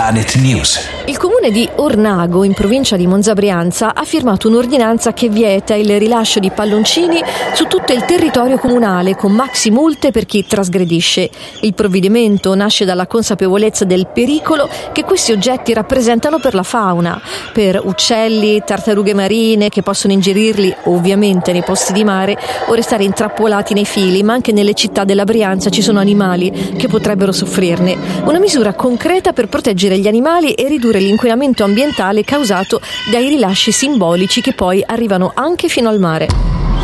Planet News. Il comune di Ornago, in provincia di Monza Brianza, ha firmato un'ordinanza che vieta il rilascio di palloncini su tutto il territorio comunale, con maxi multe per chi trasgredisce. Il provvedimento nasce dalla consapevolezza del pericolo che questi oggetti rappresentano per la fauna, per uccelli, tartarughe marine che possono ingerirli ovviamente nei posti di mare o restare intrappolati nei fili, ma anche nelle città della Brianza ci sono animali che potrebbero soffrirne. Una misura concreta per proteggere gli animali e ridurre l'inquinamento ambientale causato dai rilasci simbolici che poi arrivano anche fino al mare.